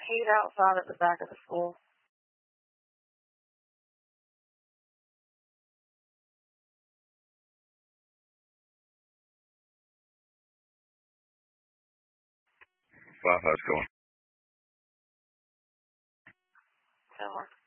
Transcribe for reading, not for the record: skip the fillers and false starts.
hate outside at the back of the school. How's it going? So